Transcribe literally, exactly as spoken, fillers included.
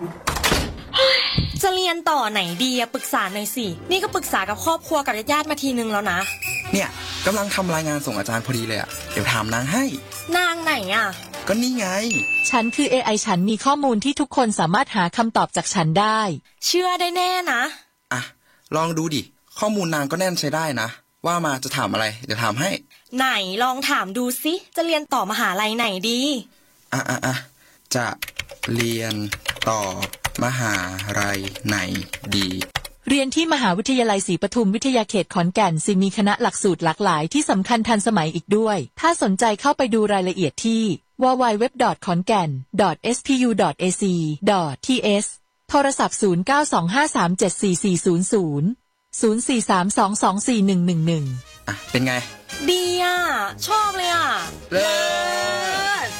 จะเรียนต่อไหนดีอะปรึกษาหน่อยสินี่ก็ปรึกษากับครอบครัวกับญาติๆมาทีนึงแล้วนะเนี่ยกำลังทำรายงานส่งอาจารย์พอดีเลยอะเดี๋ยวถามนางให้นางไหนอะก็นี่ไงฉันคือ เอ ไอ ฉันมีข้อมูลที่ทุกคนสามารถหาคำตอบจากฉันได้เชื่อได้แน่นะอ่ะลองดูดิข้อมูลนางก็แน่นใช้ได้นะว่ามาจะถามอะไรเดี๋ยวถามให้ไหนลองถามดูสิจะเรียนต่อมหาลัยไหนดีอ่ะอ่ะอ่ะจะเรียนต่อมหาลัยไหนดีเรียนที่มหาวิทยาลัยศรีปทุมวิทยาเขตขอนแก่นสิมีคณะหลักสูตรหลากหลายที่สำคัญทันสมัยอีกด้วยถ้าสนใจเข้าไปดูรายละเอียดที่ ดับเบิลยู ดับเบิลยู ดับเบิลยู ดอท ขอนแก่น ดอท เอส พี ยู ดอท เอ ซี ดอท ที เอส โทรศัพท์ศูนย์ เก้า สอง ห้า สาม เจ็ด สี่ สี่ ศูนย์ ศูนย์ ศูนย์ สี่ สาม สอง สอง สี่ หนึ่ง หนึ่ง หนึ่งอ่ะเป็นไงดีอ่ะชอบเลยอ่ะเลย